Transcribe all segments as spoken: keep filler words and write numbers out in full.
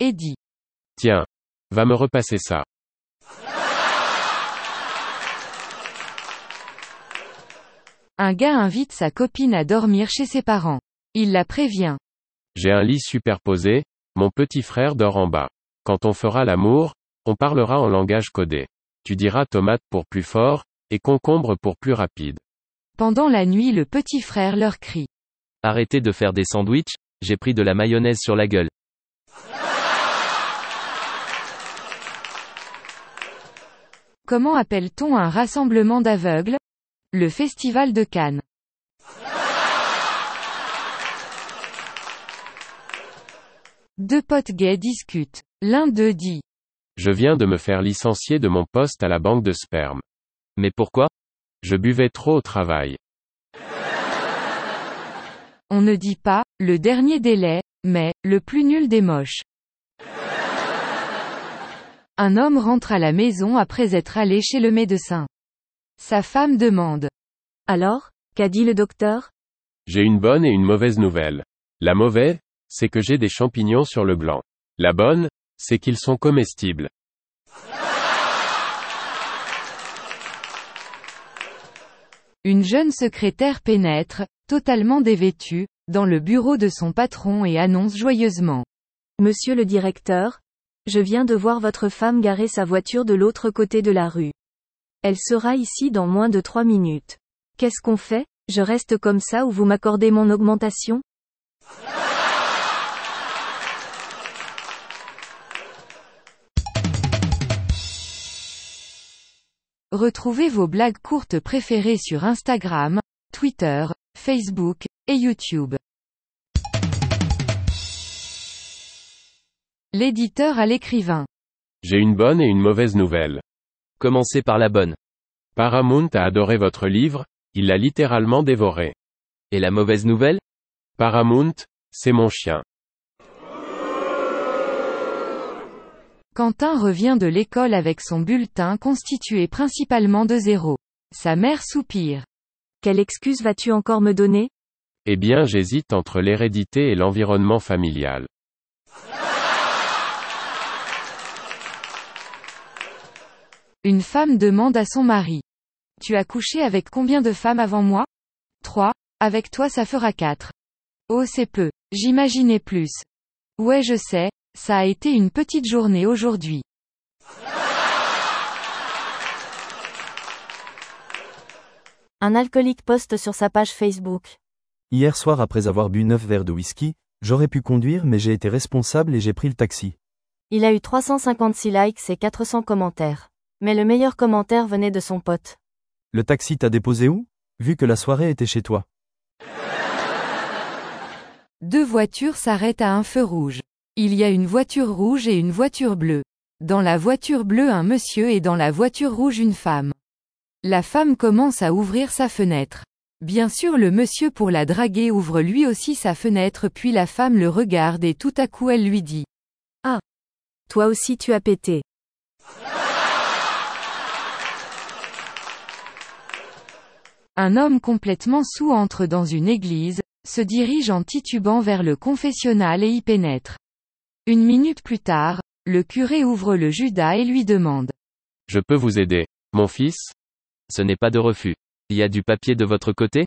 et dit. Tiens. Va me repasser ça. Un gars invite sa copine à dormir chez ses parents. Il la prévient. J'ai un lit superposé, mon petit frère dort en bas. Quand on fera l'amour, on parlera en langage codé. Tu diras tomate pour plus fort, et concombre pour plus rapide. Pendant la nuit, le petit frère leur crie. Arrêtez de faire des sandwichs, j'ai pris de la mayonnaise sur la gueule. Comment appelle-t-on un rassemblement d'aveugles? Le festival de Cannes. Deux potes gays discutent. L'un d'eux dit. Je viens de me faire licencier de mon poste à la banque de sperme. Mais pourquoi? Je buvais trop au travail. On ne dit pas, le dernier délai, mais, le plus nul des moches. Un homme rentre à la maison après être allé chez le médecin. Sa femme demande. Alors, qu'a dit le docteur? J'ai une bonne et une mauvaise nouvelle. La mauvaise, c'est que j'ai des champignons sur le gland. La bonne, c'est qu'ils sont comestibles. Une jeune secrétaire pénètre, totalement dévêtue, dans le bureau de son patron et annonce joyeusement. Monsieur le directeur, je viens de voir votre femme garer sa voiture de l'autre côté de la rue. Elle sera ici dans moins de trois minutes. Qu'est-ce qu'on fait? Je reste comme ça ou vous m'accordez mon augmentation? Retrouvez vos blagues courtes préférées sur Instagram, Twitter, Facebook, et YouTube. L'éditeur à l'écrivain. J'ai une bonne et une mauvaise nouvelle. Commencez par la bonne. Paramount a adoré votre livre, il l'a littéralement dévoré. Et la mauvaise nouvelle? Paramount, c'est mon chien. Quentin revient de l'école avec son bulletin constitué principalement de zéros. Sa mère soupire. Quelle excuse vas-tu encore me donner? Eh bien, j'hésite entre l'hérédité et l'environnement familial. Une femme demande à son mari. Tu as couché avec combien de femmes avant moi? Trois. Avec toi ça fera quatre. Oh c'est peu. J'imaginais plus. Ouais je sais, ça a été une petite journée aujourd'hui. Un alcoolique poste sur sa page Facebook. Hier soir après avoir bu neuf verres de whisky, j'aurais pu conduire mais j'ai été responsable et j'ai pris le taxi. Il a eu trois cent cinquante-six likes et quatre cents commentaires. Mais le meilleur commentaire venait de son pote. Le taxi t'a déposé où? Vu que la soirée était chez toi. Deux voitures s'arrêtent à un feu rouge. Il y a une voiture rouge et une voiture bleue. Dans la voiture bleue un monsieur et dans la voiture rouge une femme. La femme commence à ouvrir sa fenêtre. Bien sûr le monsieur pour la draguer ouvre lui aussi sa fenêtre puis la femme le regarde et tout à coup elle lui dit. Ah! Toi aussi tu as pété. Un homme complètement saoul entre dans une église, se dirige en titubant vers le confessionnal et y pénètre. Une minute plus tard, le curé ouvre le Judas et lui demande. Je peux vous aider, mon fils? Ce n'est pas de refus. Il y a du papier de votre côté?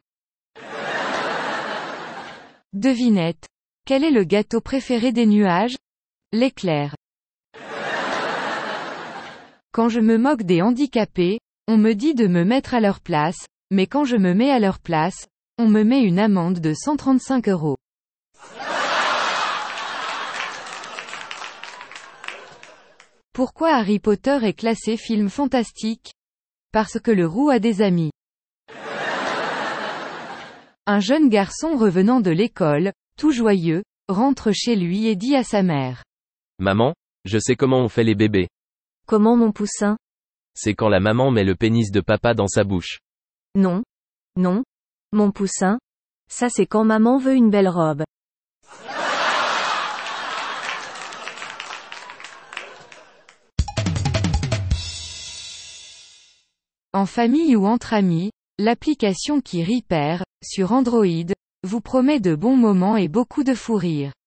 Devinette. Quel est le gâteau préféré des nuages? L'éclair. Quand je me moque des handicapés, on me dit de me mettre à leur place, mais quand je me mets à leur place, on me met une amende de cent trente-cinq euros. Pourquoi Harry Potter est classé film fantastique? Parce que le roux a des amis. Un jeune garçon revenant de l'école, tout joyeux, rentre chez lui et dit à sa mère. Maman, je sais comment on fait les bébés. Comment mon poussin? C'est quand la maman met le pénis de papa dans sa bouche. Non. Non. Mon poussin. Ça c'est quand maman veut une belle robe. En famille ou entre amis, l'application qui Repair, sur Android, vous promet de bons moments et beaucoup de fou rire.